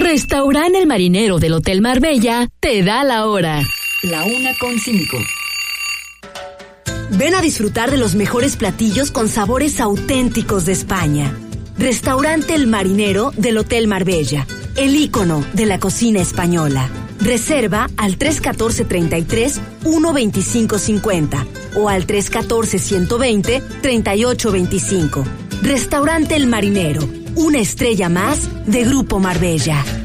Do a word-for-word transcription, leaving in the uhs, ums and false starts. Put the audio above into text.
Restaurante El Marinero del Hotel Marbella te da la hora. La una con cinco. Ven a disfrutar de los mejores platillos con sabores auténticos de España. Restaurante El Marinero del Hotel Marbella, el ícono de la cocina española. Reserva al tres uno cuatro, treinta y tres, uno veinticinco cincuenta o al tres uno cuatro, ciento veinte, treinta y ocho veinticinco. Restaurante El Marinero, una estrella más de Grupo Marbella.